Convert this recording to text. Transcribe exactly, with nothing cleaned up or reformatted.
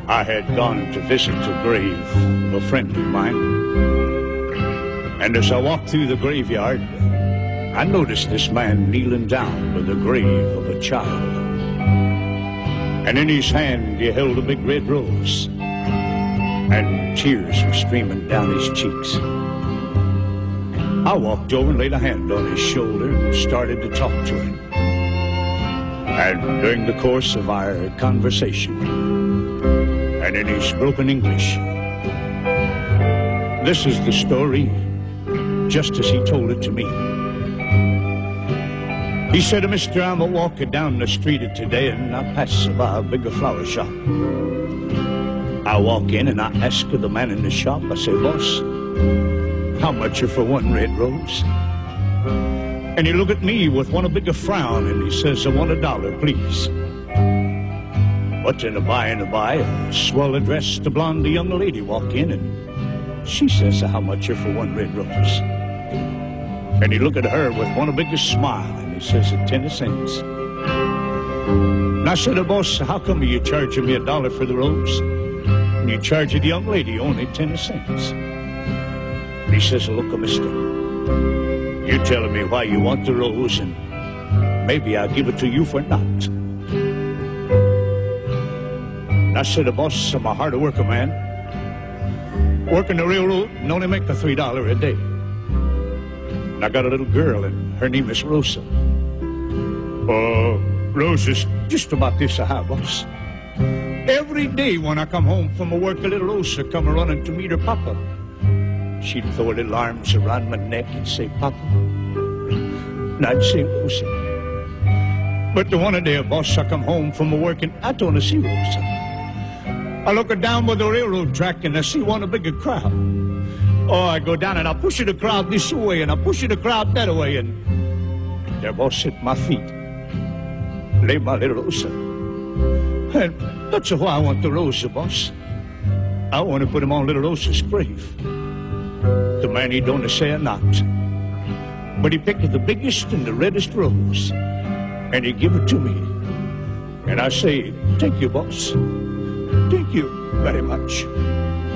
I had gone to visit the grave of a friend of mine. And as I walked through the graveyard, I noticed this man kneeling down by the grave of a child. And in his hand he held a big red rose, and tears were streaming down his cheeks. I walked over and laid a hand on his shoulder and started to talk to him. And during the course of our conversation, and in his broken English, this is the story just as he told it to me. He said, "Mister, I'm a-walking down the street today, and I pass by a bigger flower shop. I walk in and I ask the man in the shop, I say, 'Boss, how much are for one red rose?' And he looked at me with one a bigger frown, and he says, 'I want a dollar, please.' But in a by and a by, a swell-dressed blonde young lady walk in, and she says, 'How much are for one red rose?' And he looked at her with one a bigger smile, and he says, 'Ten cents.' And I said, 'Boss, how come you charging me a dollar for the rose, and you charge the young lady only ten cents?' And he says, 'Look, mister, you're telling me why you want the rose, and maybe I'll give it to you for naught.' And I said, 'Boss, I'm a hard worker man. Working the railroad and only make a three dollar a day. And I got a little girl, and her name is Rosa. Uh, Rosa's just about this high, boss. Every day when I come home from work, a little Rosa come running to meet her papa. She'd throw her little arms around my neck and say, 'Papa.' And I'd say, 'Rosa.' But the one day, boss, I come home from work and I don't see Rosa. I look down by the railroad track and I see one a bigger crowd. Oh, I go down and I push the crowd this way and I push the crowd that way, and there, boss, at my feet lay my little Rosa. And that's why I want the Rosa, boss. I want to put him on little Rosa's grave. The man, he don't say a not, but he picked the biggest and the reddest rose, and he give it to me. And I say, 'Thank you, boss. Thank you very much.'